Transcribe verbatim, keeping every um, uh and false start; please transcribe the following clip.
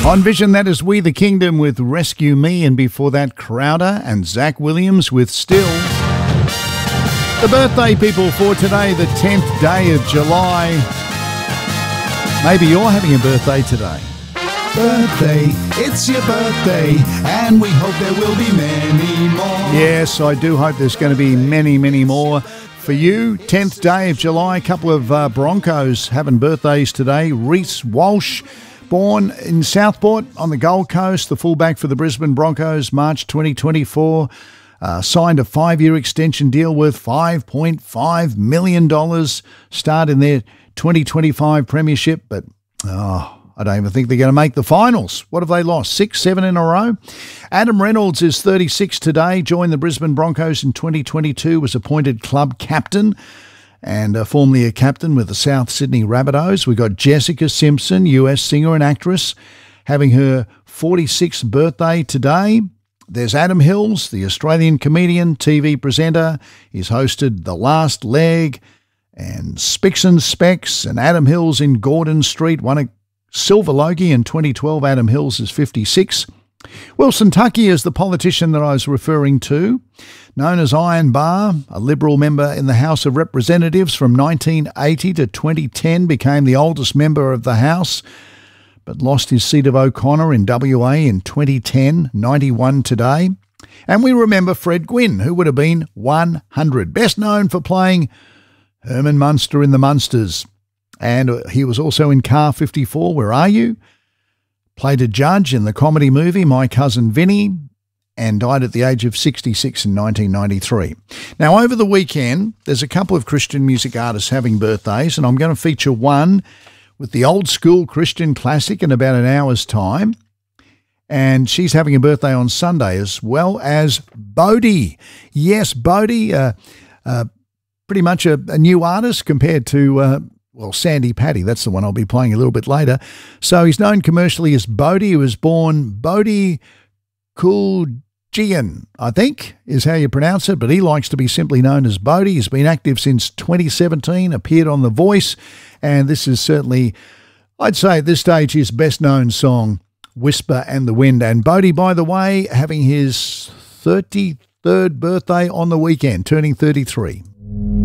On Vision, that is We the Kingdom with Rescue Me, and before that, Crowder and Zach Williams with Still. The birthday people for today, the tenth day of July. Maybe you're having a birthday today. Birthday, it's your birthday, and we hope there will be many more. Yes, I do hope there's going to be many, many more for you. tenth day of July, a couple of uh, Broncos having birthdays today. Reece Walsh, born in Southport on the Gold Coast, the fullback for the Brisbane Broncos, March twenty twenty-four. Uh, signed a five-year extension deal worth five point five million dollars. Start in their twenty twenty-five premiership, but oh, I don't even think they're going to make the finals. What have they lost? Six, seven in a row? Adam Reynolds is thirty-six today, joined the Brisbane Broncos in twenty twenty-two, was appointed club captain and uh, formerly a captain with the South Sydney Rabbitohs. We've got Jessica Simpson, U S singer and actress, having her forty-sixth birthday today. There's Adam Hills, the Australian comedian, T V presenter. He's hosted The Last Leg and Spicks and Specs, and Adam Hills in Gordon Street won a Silver Logie in twenty twelve. Adam Hills is fifty-six. Wilson Tuckey is the politician that I was referring to, known as Iron Bar, a Liberal member in the House of Representatives from nineteen eighty to twenty ten, became the oldest member of the House, but lost his seat of O'Connor in W A in twenty ten, ninety-one today. And we remember Fred Gwynn, who would have been one hundred, best known for playing Herman Munster in The Munsters. And he was also in Car fifty-four, Where Are You? Played a judge in the comedy movie My Cousin Vinny, and died at the age of sixty-six in nineteen ninety-three. Now, over the weekend, there's a couple of Christian music artists having birthdays, and I'm going to feature one with the Old School Christian Classic in about an hour's time. And she's having a birthday on Sunday, as well as Bodie. Yes, Bodie, uh, uh, pretty much a, a new artist compared to... Uh, Well, Sandy Paddy, that's the one I'll be playing a little bit later. So he's known commercially as Bodie. He was born Bodie Kuljian, I think is how you pronounce it, but he likes to be simply known as Bodie. He's been active since twenty seventeen, appeared on The Voice, and this is certainly, I'd say at this stage, his best-known song, Whisper and the Wind. And Bodie, by the way, having his thirty-third birthday on the weekend, turning thirty-three.